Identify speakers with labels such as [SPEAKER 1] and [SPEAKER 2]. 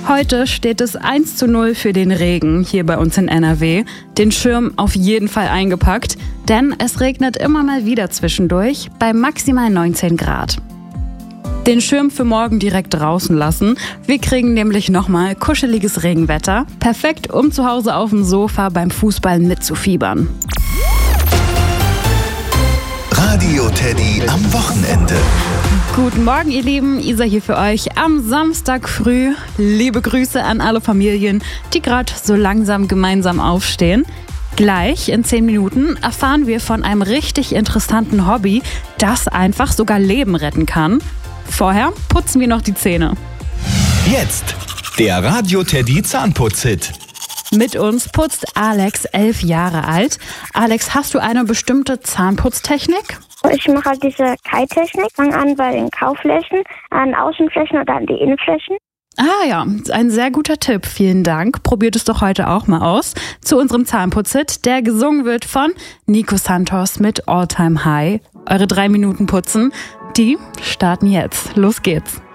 [SPEAKER 1] Heute steht es 1:0 für den Regen hier bei uns in NRW. Den Schirm auf jeden Fall eingepackt, denn es regnet immer mal wieder zwischendurch bei maximal 19 Grad. Den Schirm für morgen direkt draußen lassen. Wir kriegen nämlich nochmal kuscheliges Regenwetter. Perfekt, um zu Hause auf dem Sofa beim Fußball mitzufiebern.
[SPEAKER 2] Radio Teddy am Wochenende.
[SPEAKER 1] Guten Morgen, ihr Lieben. Isa hier für euch am Samstag früh. Liebe Grüße an alle Familien, die gerade so langsam gemeinsam aufstehen. Gleich in 10 Minuten erfahren wir von einem richtig interessanten Hobby, das einfach sogar Leben retten kann. Vorher putzen wir noch die Zähne.
[SPEAKER 2] Jetzt der Radio Teddy Zahnputz-Hit.
[SPEAKER 1] Mit uns putzt Alex, 11 Jahre alt. Alex, hast du eine bestimmte Zahnputztechnik?
[SPEAKER 3] Ich mache halt diese Kai-Technik. Fange an bei den Kauflächen, an Außenflächen und an die Innenflächen.
[SPEAKER 1] Ah ja, ein sehr guter Tipp. Vielen Dank. Probiert es doch heute auch mal aus. Zu unserem Zahnputz-Hit, der gesungen wird von Nico Santos mit All Time High. Eure 3 Minuten putzen, die starten jetzt. Los geht's.